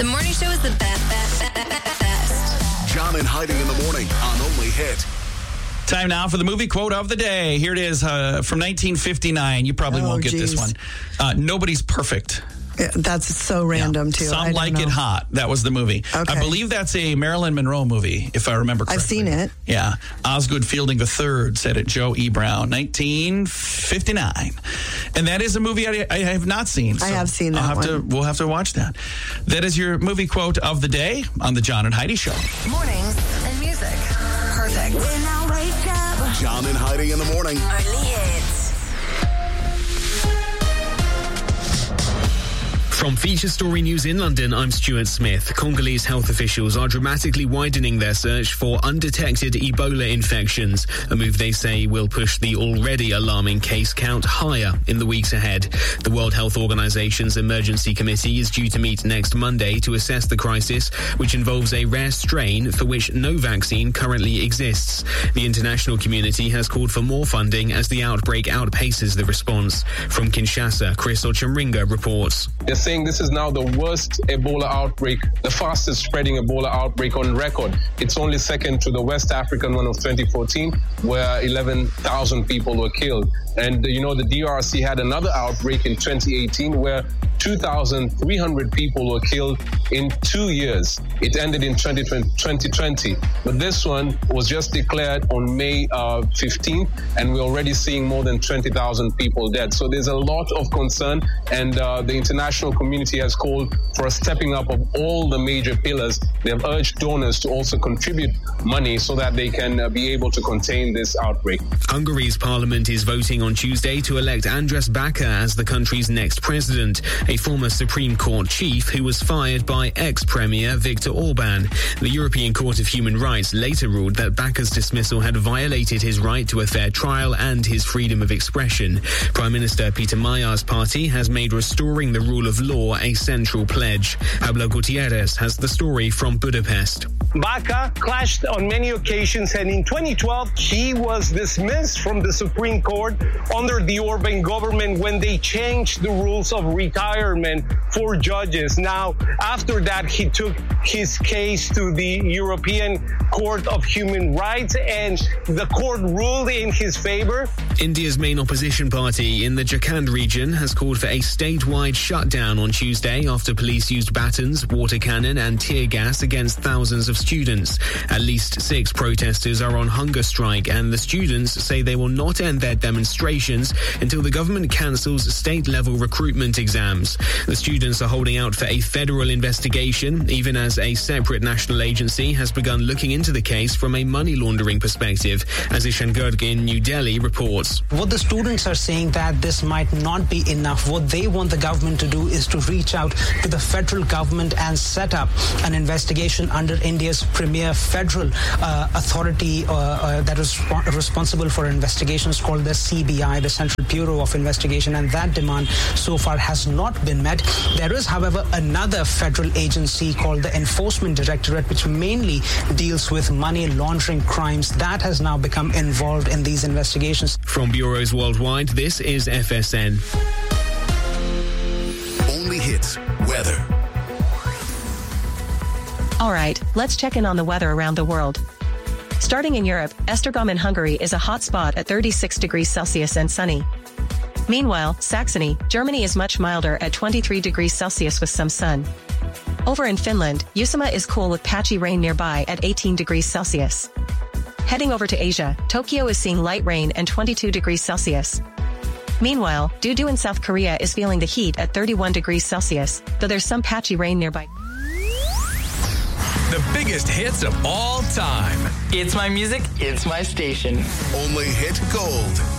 The morning show is the best. John and Heidi in the morning on Only Hit. Time now for the movie quote of the day. Here it is from 1959. You probably won't get this one. Nobody's perfect. Yeah, that's so random, too. Some Like It Hot. That was the movie. Okay. I believe that's a Marilyn Monroe movie, if I remember correctly. I've seen it. Yeah. Osgood Fielding III said it. Joe E. Brown, 1959. And that is a movie I have not seen. So I have seen that one. We'll have to watch that. That is your movie quote of the day on the John and Heidi Show. Mornings and music. Perfect. When I wake up. John and Heidi in the morning. Only Hits. From Feature Story News in London, I'm Stuart Smith. Congolese health officials are dramatically widening their search for undetected Ebola infections, a move they say will push the already alarming case count higher in the weeks ahead. The World Health Organization's Emergency Committee is due to meet next Monday to assess the crisis, which involves a rare strain for which no vaccine currently exists. The international community has called for more funding as the outbreak outpaces the response. From Kinshasa, Chris Ochamringa reports. They're saying this is now the worst Ebola outbreak, the fastest spreading Ebola outbreak on record. It's only second to the West African one of 2014, where 11,000 people were killed. And, the DRC had another outbreak in 2018 where 2,300 people were killed in 2 years. It ended in 2020. But this one was just declared on May 15th, and we're already seeing more than 20,000 people dead. So there's a lot of concern, and the international community has called for a stepping up of all the major pillars. They have urged donors to also contribute money so that they can be able to contain this outbreak. Hungary's parliament is voting on Tuesday to elect András Baka as the country's next president, a former Supreme Court chief who was fired by ex-premier Viktor Orban. The European Court of Human Rights later ruled that Baka's dismissal had violated his right to a fair trial and his freedom of expression. Prime Minister Peter Majar's party has made restoring the rule of law a central pledge. Pablo Gutierrez has the story from Budapest. Baka clashed on many occasions, and in 2012, he was dismissed from the Supreme Court under the Orban government when they changed the rules of retirement for judges. Now, after that, he took his case to the European Court of Human Rights, and the court ruled in his favor. India's main opposition party in the Jharkhand region has called for a statewide shutdown on Tuesday after police used batons, water cannon and tear gas against thousands of students. At least 6 protesters are on hunger strike, and the students say they will not end their demonstrations until the government cancels state-level recruitment exams. The students are holding out for a federal investigation, even as a separate national agency has begun looking into the case from a money laundering perspective, as Ishan Garg in New Delhi reports. What the students are saying that this might not be enough. What they want the government to do is to reach out to the federal government and set up an investigation under India's premier federal authority that is responsible for investigations, called the CBI, the Central Bureau of Investigation, and that demand so far has not been met. There is, however, another federal agency called the Enforcement Directorate, which mainly deals with money laundering crimes, that has now become involved in these investigations. From bureaus worldwide, this is FSN. Only Hits weather. All right, let's check in on the weather around the world. Starting in Europe, Esztergom in Hungary is a hot spot at 36 degrees Celsius and sunny. Meanwhile, Saxony, Germany is much milder at 23 degrees Celsius with some sun. Over in Finland, Usama is cool with patchy rain nearby at 18 degrees Celsius. Heading over to Asia, Tokyo is seeing light rain and 22 degrees Celsius. Meanwhile, Dudu in South Korea is feeling the heat at 31 degrees Celsius, though there's some patchy rain nearby. The biggest hits of all time. It's my music, it's my station. Only Hit Gold.